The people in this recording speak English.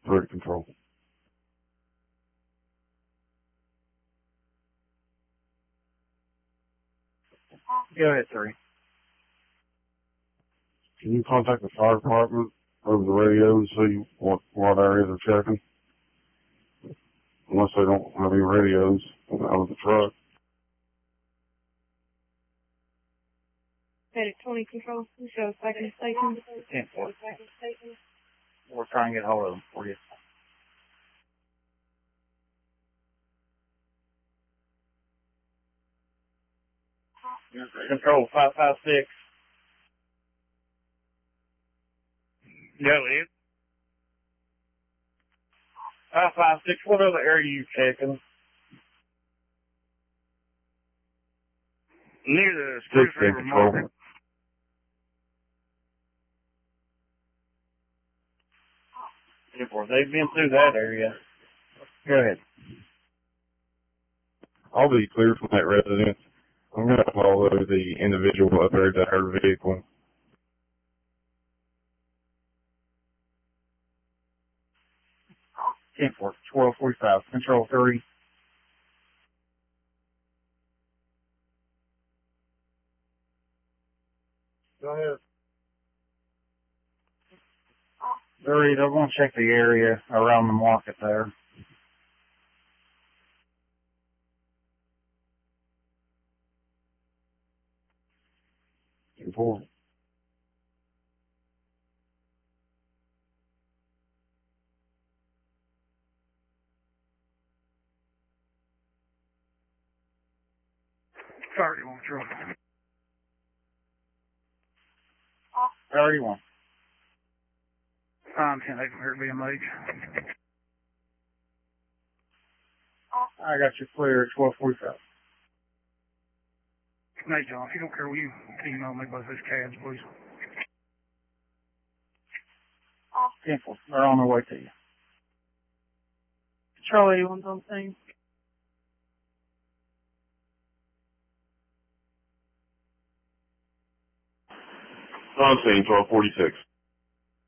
Ready control. Go ahead, 3. Can you contact the fire department over the radio and see what areas are checking? Unless they don't have any radios out of the truck. Medic 20 control. Show second station. 10-4. We're trying to get hold of them for you. Control 556. Go ahead. 556, what other area are you checking? Near the Spruce River Market. They've been through that area. Go ahead. I'll be clear from that residence. I'm going to follow the individual up there to her vehicle. Kenforth, 1245, Control 3. Go ahead. 3, they're going to check the area around the market there. Important. Sorry, 31. 510, they can hear BMH. I got you clear at 1245. Hey, John, if you don't care, will you email me both those cabs, please? 10-4. They're on their way to you. Control 81's on scene. On scene, 1246.